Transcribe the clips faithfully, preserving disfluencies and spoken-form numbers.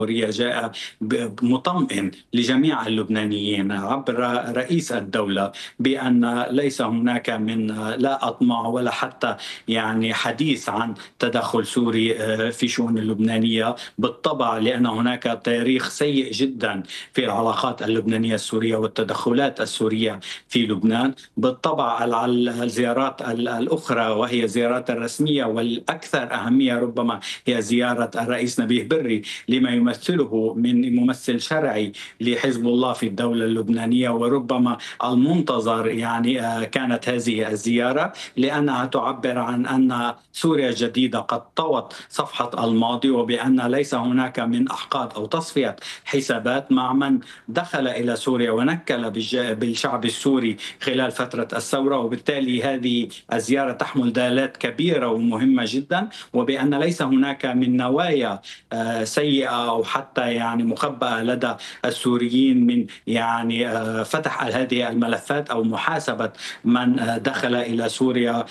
السورية جاء ب- مطمئن لجميع اللبنانيين عبر رئيس الدولة بأن ليس هناك من لا أطماع ولا حتى يعني حديث عن تدخل سوري آه، في شؤون اللبنانية. بالطبع لأن هناك تاريخ سيء جدا في العلاقات اللبنانية السورية والتدخلات السورية في لبنان. بالطبع ال- الزيارات ال- الأخرى وهي زيارات الرسمية والأكثر أهمية ربما هي زيارة الرئيس نبيه بري لما يمثله من ممثل شرعي لحزب الله في الدولة اللبنانية، وربما المنتظر يعني آه، كانت هذه الزيارة لأنها تعبر عن أن سوريا الجديدة قد طوت صفحة الماضي، وبأن ليس هناك من أحقاد أو تصفية حسابات مع من دخل إلى سوريا ونكل بالج- بالشعب السوري خلال فترة الثورة. وبالتالي هذه الزيارة تحمل دلالات كبيرة ومهمة جدا، وبأن ليس هناك من نوايا آه، سيئة أو حتى يعني مخبأة لدى السوريين من يعني آه، فتح هذه الملفات أو محاسبة من آه، دخل إلى سوريا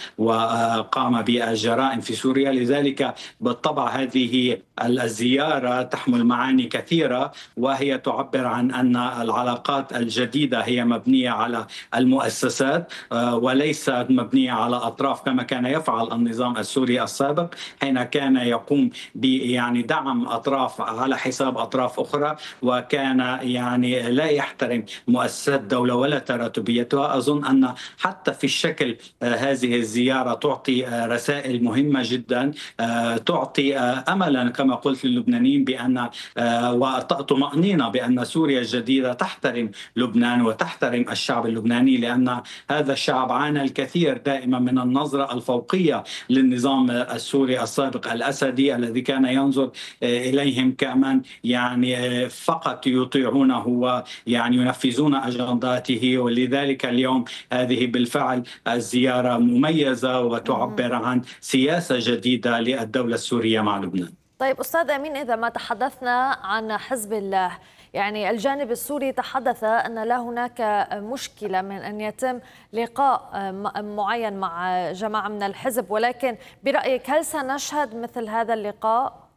وقام بالجرائم في سوريا. لذلك بالطبع هذه الزيارة تحمل معاني كثيرة، وهي تعبر عن أن العلاقات الجديدة هي مبنية على المؤسسات آه، وليست مبنية على أطراف كما كان يفعل النظام السوري السابق حين كان يقوم ب يعني دعم أطراف على حساب أطراف أخرى، وكان يعني لا يحترم مؤسسات الدولة ولا تراتبيتها. أظن أن حتى في الشكل آه، هذه الزيارة تعطي آه، رسائل مهمة جدا، آه، تعطي آه، أملا كما قلت للبنانيين بأن آه، وطمأنينة بأن سوريا الجديدة تحترم لبنان وتحترم الشعب اللبناني، لأن هذا الشعب عانى الكثير دائما من النظرة الفوقية للنظام السوري السابق الأسدي الذي كان ينظر إليهم كمن يعني فقط يطيعونه ويعني ينفذون أجنداته. ولذلك اليوم هذه بالفعل الزيارة مميزة وتعبر عن سياسة جديدة للدولة السورية مع لبنان. طيب أستاذ أمين، إذا ما تحدثنا عن حزب الله، يعني الجانب السوري تحدث أن لا هناك مشكلة من أن يتم لقاء معين مع جماعة من الحزب، ولكن برأيك هل سنشهد مثل هذا اللقاء؟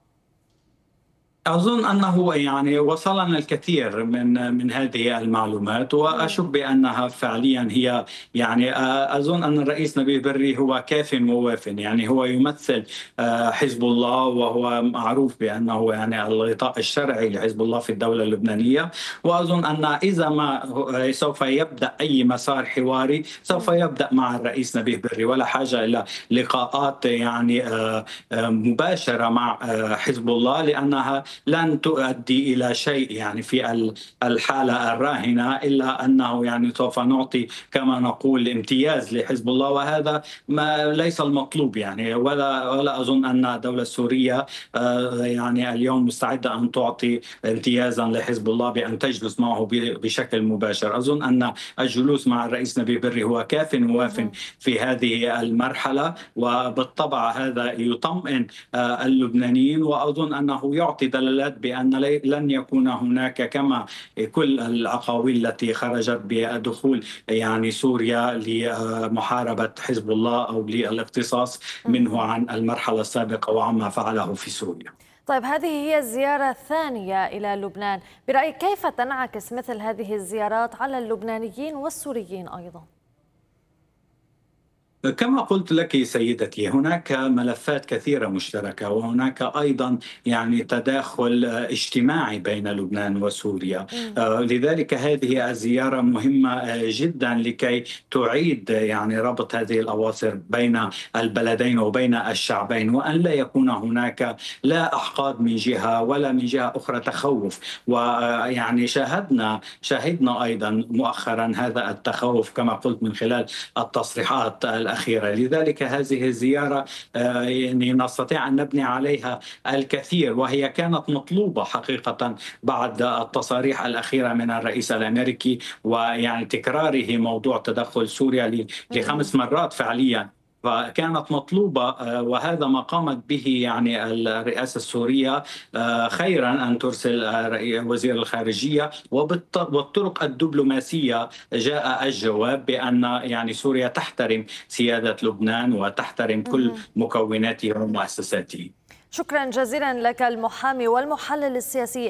أظن أنه يعني وصلنا الكثير من من هذه المعلومات، وأشك بأنها فعليا هي يعني أظن أن الرئيس نبيه بري هو كاف وواف، يعني هو يمثل آه، حزب الله، وهو معروف بأنه يعني الغطاء الشرعي لحزب الله في الدولة اللبنانية. وأظن أن إذا ما هو- سوف يبدأ أي مسار حواري سوف يبدأ مع الرئيس نبيه بري، ولا حاجة إلى لقاءات يعني آه، آه، مباشرة مع آه، حزب الله، لأنها لن تؤدي إلى شيء يعني في الحالة الراهنة، إلا أنه يعني سوف نعطي كما نقول امتياز لحزب الله، وهذا ما ليس المطلوب يعني. ولا ولا أظن أن الدولة السورية آه، يعني اليوم مستعدة أن تعطي امتيازا لحزب الله بأن تجلس معه ب- بشكل مباشر. أظن أن الجلوس مع الرئيس نبيه بري هو كاف وواف في هذه المرحلة، وبالطبع هذا يطمئن آه، اللبنانيين، وأظن أنه يعطي دلالات بأن لي- لن يكون هناك كما كل الأقاويل التي خرجت بدخول يعني سوريا لمحاربة حزب الله أو للاقتصاص منه عن المرحلة السابقة وعما فعله في سوريا. طيب هذه هي الزيارة الثانية إلى لبنان، برأيك كيف تنعكس مثل هذه الزيارات على اللبنانيين والسوريين أيضا؟ كما قلت لك سيدتي، هناك ملفات كثيرة مشتركة، وهناك أيضا يعني تداخل اجتماعي بين لبنان وسوريا. مم. آه، لذلك هذه الزيارة مهمة آه، جدا لكي تعيد يعني ربط هذه الأواصر بين البلدين وبين الشعبين، وأن لا يكون هناك لا أحقاد من جهة ولا من جهة أخرى تخوف. ويعني شاهدنا شاهدنا أيضا مؤخرا هذا التخوف كما قلت من خلال التصريحات الأخيرة. لذلك هذه الزيارة آه، يعني نستطيع أن نبني عليها الكثير، وهي كانت مطلوبة حقيقة بعد التصاريح الأخيرة من الرئيس الأمريكي، ويعني تكراره موضوع تدخل سوريا ل- لخمس مرات فعليا. فكانت مطلوبة آه، وهذا ما قامت به يعني الرئاسة السورية. آه، خيرا أن ترسل آه، رئي- وزير الخارجية، وبالط- والطرق الدبلوماسية جاء الجواب بأن يعني سوريا تحترم سيادة لبنان وتحترم كل مم. مكوناته ومؤسساته. شكرا جزيلا لك المحامي والمحلل السياسي